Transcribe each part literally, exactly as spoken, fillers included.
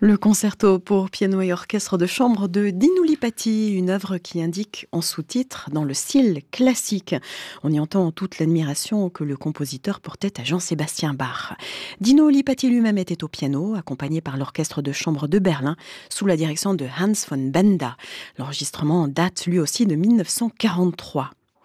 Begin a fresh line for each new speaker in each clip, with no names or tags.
Le concerto pour piano et orchestre de chambre de Dino Lipaty, une œuvre qui indique en sous-titre dans le style classique. On y entend toute l'admiration que le compositeur portait à Jean-Sébastien Bach. Dino Lipaty lui-même était au piano, accompagné par l'orchestre de chambre de Berlin, sous la direction de Hans von Benda. L'enregistrement date lui aussi de mille neuf cent quarante-trois.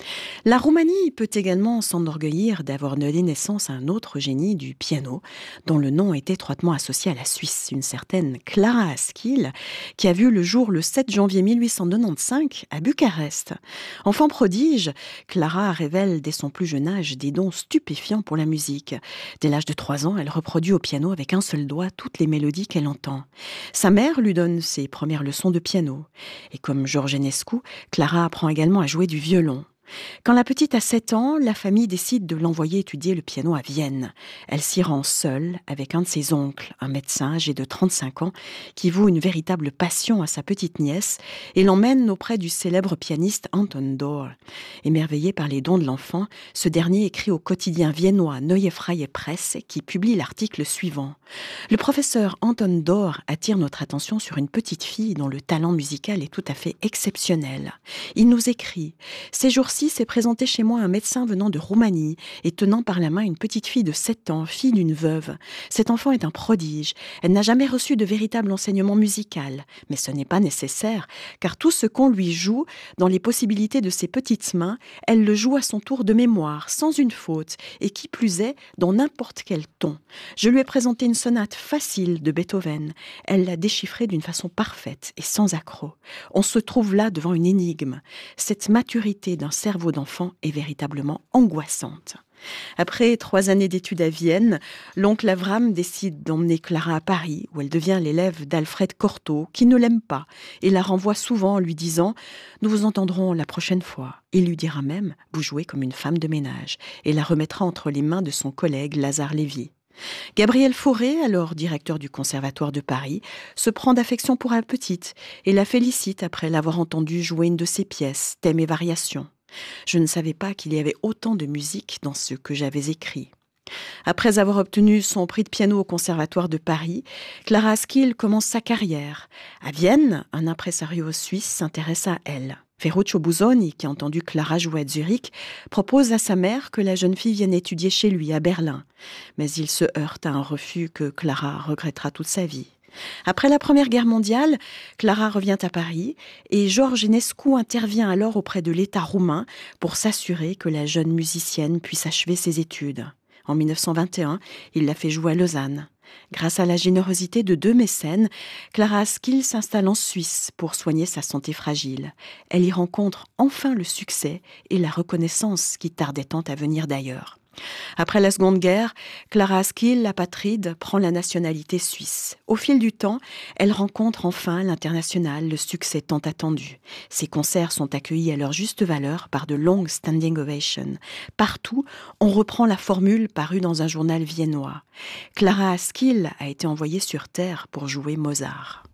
La Roumanie peut également s'enorgueillir d'avoir donné naissance à un autre génie du piano, dont le nom est étroitement associé à la Suisse, une certaine Clara Askill, qui a vu le jour le sept janvier mille huit cent quatre-vingt-quinze à Bucarest. Enfant prodige, Clara révèle dès son plus jeune âge des dons stupéfiants pour la musique. Dès l'âge de trois ans, elle reproduit au piano avec un seul doigt toutes les mélodies qu'elle entend. Sa mère lui donne ses premières leçons de piano. Et comme Georges Enescu, Clara apprend également à jouer du violon. Quand la petite a sept ans, la famille décide de l'envoyer étudier le piano à Vienne. Elle s'y rend seule avec un de ses oncles, un médecin âgé de trente-cinq ans, qui voue une véritable passion à sa petite nièce et l'emmène auprès du célèbre pianiste Anton Dohr. Émerveillé par les dons de l'enfant, ce dernier écrit au quotidien viennois Neue Freie Presse qui publie l'article suivant. Le professeur Anton Dohr attire notre attention sur une petite fille dont le talent musical est tout à fait exceptionnel. Il nous écrit « Ces jours-ci, s'est présenté chez moi un médecin venant de Roumanie et tenant par la main une petite fille de sept ans, fille d'une veuve. Cet enfant est un prodige. Elle n'a jamais reçu de véritable enseignement musical. Mais ce n'est pas nécessaire, car tout ce qu'on lui joue, dans les possibilités de ses petites mains, elle le joue à son tour de mémoire, sans une faute, et qui plus est, dans n'importe quel ton. Je lui ai présenté une sonate facile de Beethoven. Elle l'a déchiffrée d'une façon parfaite et sans accroc. On se trouve là devant une énigme. Cette maturité d'un cerveau d'enfant est véritablement angoissante. Après trois années d'études à Vienne, l'oncle Avram décide d'emmener Clara à Paris, où elle devient l'élève d'Alfred Cortot, qui ne l'aime pas et la renvoie souvent en lui disant « Nous vous entendrons la prochaine fois ». Il lui dira même « Vous jouez comme une femme de ménage » et la remettra entre les mains de son collègue Lazare Lévy. Gabriel Fauré, alors directeur du Conservatoire de Paris, se prend d'affection pour la petite et la félicite après l'avoir entendue jouer une de ses pièces, Thèmes et variations. Je ne savais pas qu'il y avait autant de musique dans ce que j'avais écrit. Après avoir obtenu son prix de piano au Conservatoire de Paris, Clara Askill commence sa carrière. À Vienne, un impresario suisse s'intéresse à elle. Ferruccio Busoni, qui a entendu Clara jouer à Zurich, propose à sa mère que la jeune fille vienne étudier chez lui à Berlin. Mais il se heurte à un refus que Clara regrettera toute sa vie. Après la Première Guerre mondiale, Clara revient à Paris et Georges Enescu intervient alors auprès de l'État roumain pour s'assurer que la jeune musicienne puisse achever ses études. En mille neuf cent vingt et un, il la fait jouer à Lausanne. Grâce à la générosité de deux mécènes, Clara Askill s'installe en Suisse pour soigner sa santé fragile. Elle y rencontre enfin le succès et la reconnaissance qui tardait tant à venir d'ailleurs. Après la Seconde Guerre, Clara Askill, l'apatride, prend la nationalité suisse. Au fil du temps, elle rencontre enfin l'international, le succès tant attendu. Ses concerts sont accueillis à leur juste valeur par de longues standing ovations. Partout, on reprend la formule parue dans un journal viennois. Clara Askill a été envoyée sur Terre pour jouer Mozart.